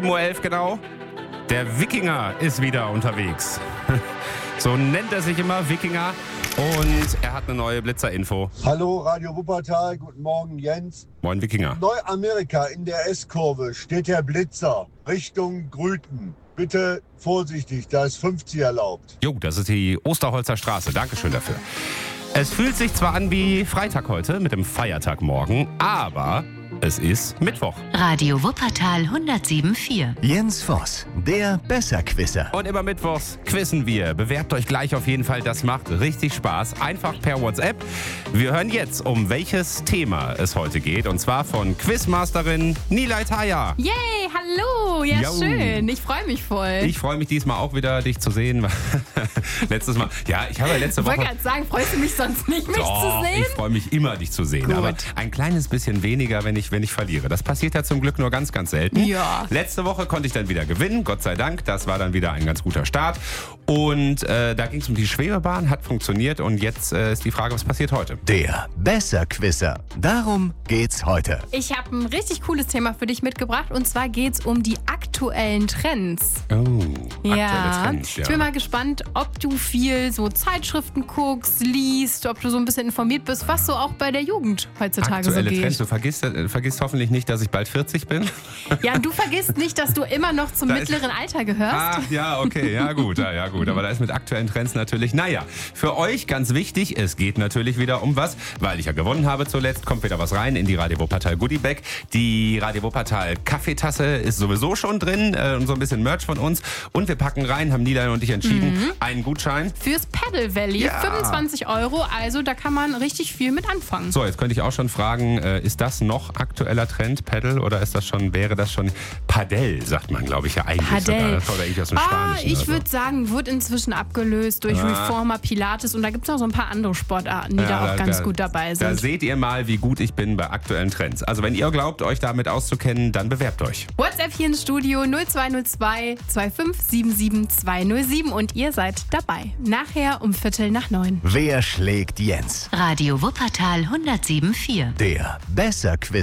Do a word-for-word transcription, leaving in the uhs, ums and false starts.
sieben Uhr elf genau. Der Wikinger ist wieder unterwegs. So nennt er sich immer, Wikinger. Und er hat eine neue Blitzer-Info. Hallo Radio Wuppertal, guten Morgen Jens. Moin Wikinger. Neuamerika in der S-Kurve steht der Blitzer Richtung Grüten. Bitte vorsichtig, da ist fünfzig erlaubt. Jo, das ist die Osterholzer Straße. Dankeschön dafür. Es fühlt sich zwar an wie Freitag heute mit dem Feiertag morgen, aber es ist Mittwoch. Radio Wuppertal hundertsieben Komma vier. Jens Voss, der Besserquisser. Und immer mittwochs quizzen wir. Bewerbt euch gleich auf jeden Fall, das macht richtig Spaß. Einfach per WhatsApp. Wir hören jetzt, um welches Thema es heute geht. Und zwar von Quizmasterin Nilay Taya. Yay, hallo. Ja, Jo. schön. Ich freue mich voll. Ich freue mich diesmal auch wieder, dich zu sehen. Letztes Mal, ja, ich habe ja letzte Ich Woche... wollte gerade sagen, freust du mich sonst nicht, mich Doch, zu sehen? ich freue mich immer, dich zu sehen. Gut. Aber ein kleines bisschen weniger, wenn ich, wenn ich verliere. Das passiert ja zum Glück nur ganz, ganz selten. Ja. Letzte Woche konnte ich dann wieder gewinnen, Gott sei Dank. Das war dann wieder ein ganz guter Start. Und äh, da ging es um die Schwebebahn, hat funktioniert. Und jetzt äh, ist die Frage, was passiert heute? Der Besserquisser. Darum geht's heute. Ich habe ein richtig cooles Thema für dich mitgebracht. Und zwar geht es um die aktuellen Trends. Oh, aktuelle Ja. Trends, ja. Ich bin mal gespannt, ob du viel so Zeitschriften guckst, liest, ob du so ein bisschen informiert bist, was so auch bei der Jugend heutzutage Aktuelle so geht. Trends. Du vergisst, äh, vergisst hoffentlich nicht, dass ich bald vierzig bin. Ja, und du vergisst nicht, dass du immer noch zum Da ist- mittleren Alter gehörst. Ah, ja, okay, ja gut, ja, ja gut. Aber da ist mit aktuellen Trends natürlich, naja, für euch ganz wichtig, es geht natürlich wieder um was, weil ich ja gewonnen habe zuletzt, kommt wieder was rein in die Radio Wuppertal Goodie Bag. Die Radio Wuppertal Kaffeetasse ist sowieso schon drin äh, und so ein bisschen Merch von uns. Und wir packen rein, haben Nilay und ich entschieden, Mhm. einen Gutschein. Fürs Paddle Valley, Ja. fünfundzwanzig Euro, also da kann man richtig viel mit anfangen. So, jetzt könnte ich auch schon fragen, äh, ist das noch aktueller Trend, Paddle, oder ist das schon, wäre das schon Padel, sagt man, glaube ich, ja eigentlich Padel. sogar. Das kommt eigentlich aus dem Ah, Spanischen. ich also. würde sagen, wird inzwischen abgelöst durch Ah. Reformer, Pilates und da gibt es noch so ein paar andere Sportarten, die Ja, da auch ganz da- gut dabei Da sind. seht ihr mal, wie gut ich bin bei aktuellen Trends. Also wenn ihr glaubt, euch damit auszukennen, dann bewerbt euch. WhatsApp hier ins Studio null zwei null zwei zwei fünf sieben sieben zwei null sieben und ihr seid dabei. Nachher um Viertel nach neun. Wer schlägt Jens? Radio Wuppertal hundertsieben Komma vier. Der Besserquisser.